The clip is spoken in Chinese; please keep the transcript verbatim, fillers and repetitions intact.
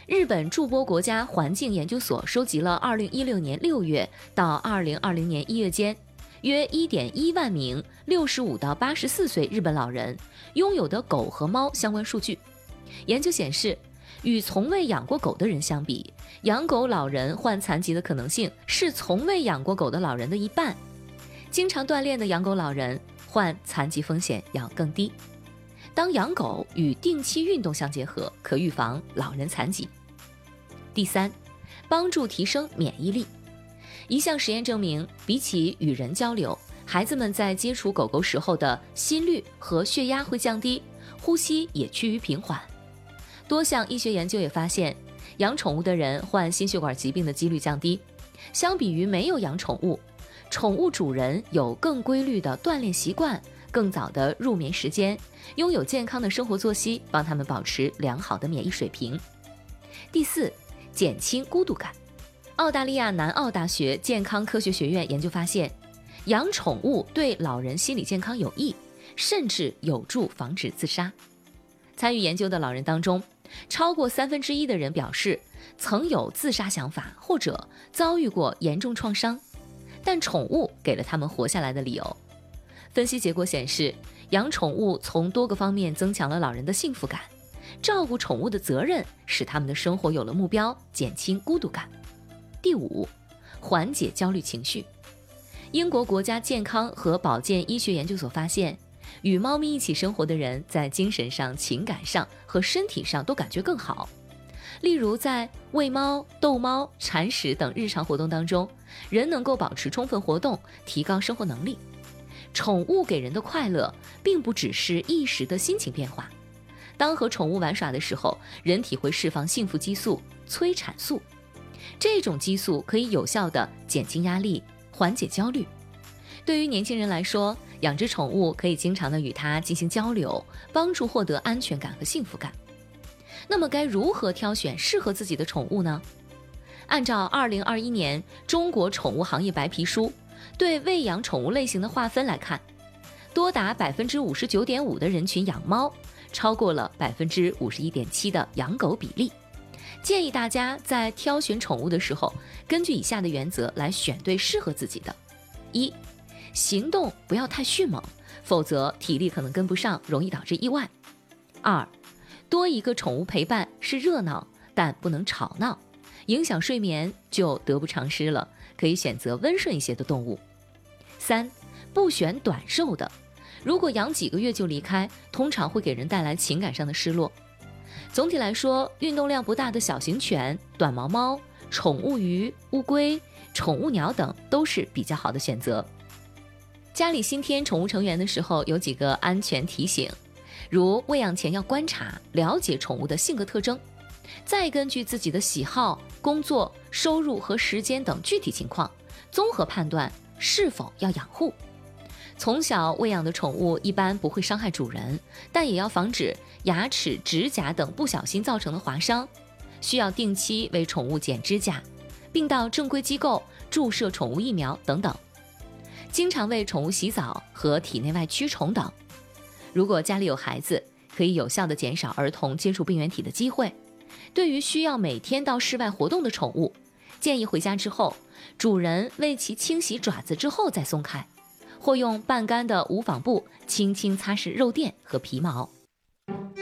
日本筑波国家环境研究所收集了二零一六年六月到二零二零年一月间约 一点一万名六十五到八十四岁日本老人拥有的狗和猫相关数据。研究显示，与从未养过狗的人相比，养狗老人患残疾的可能性是从未养过狗的老人的一半。经常锻炼的养狗老人患残疾风险要更低。当养狗与定期运动相结合，可预防老人残疾。第三，帮助提升免疫力。一项实验证明，比起与人交流，孩子们在接触狗狗时候的心率和血压会降低，呼吸也趋于平缓。多项医学研究也发现，养宠物的人患心血管疾病的几率降低。相比于没有养宠物，宠物主人有更规律的锻炼习惯，更早的入眠时间，拥有健康的生活作息，帮他们保持良好的免疫水平。第四，减轻孤独感。澳大利亚南澳大学健康科学学院研究发现，养宠物对老人心理健康有益，甚至有助防止自杀。参与研究的老人当中，超过三分之一的人表示曾有自杀想法或者遭遇过严重创伤，但宠物给了他们活下来的理由。分析结果显示，养宠物从多个方面增强了老人的幸福感，照顾宠物的责任使他们的生活有了目标，减轻孤独感。第五，缓解焦虑情绪。英国国家健康和保健医学研究所发现，与猫咪一起生活的人在精神上、情感上和身体上都感觉更好。例如在喂猫、逗猫、铲屎等日常活动当中，人能够保持充分活动，提高生活能力。宠物给人的快乐并不只是一时的心情变化，当和宠物玩耍的时候，人体会释放幸福激素催产素，这种激素可以有效地减轻压力，缓解焦虑。对于年轻人来说，养只宠物可以经常地与它进行交流，帮助获得安全感和幸福感。那么该如何挑选适合自己的宠物呢？按照二零二一年中国宠物行业白皮书对喂养宠物类型的划分来看，多达 百分之五十九点五 的人群养猫，超过了 百分之五十一点七 的养狗比例。建议大家在挑选宠物的时候，根据以下的原则来选对适合自己的。一，行动不要太迅猛，否则体力可能跟不上，容易导致意外。二，多一个宠物陪伴是热闹，但不能吵闹，影响睡眠就得不偿失了，可以选择温顺一些的动物。三，不选短寿的，如果养几个月就离开，通常会给人带来情感上的失落。总体来说，运动量不大的小型犬、短毛猫、宠物鱼、乌龟、宠物鸟等都是比较好的选择。家里新添宠物成员的时候，有几个安全提醒，如喂养前要观察、了解宠物的性格特征，再根据自己的喜好、工作、收入和时间等具体情况，综合判断是否要养护。从小喂养的宠物一般不会伤害主人，但也要防止牙齿、指甲等不小心造成的划伤，需要定期为宠物剪指甲，并到正规机构注射宠物疫苗等等。经常为宠物洗澡和体内外驱虫等。如果家里有孩子，可以有效地减少儿童接触病原体的机会。对于需要每天到室外活动的宠物，建议回家之后，主人为其清洗爪子之后再松开，或用半干的无纺布轻轻擦拭肉垫和皮毛。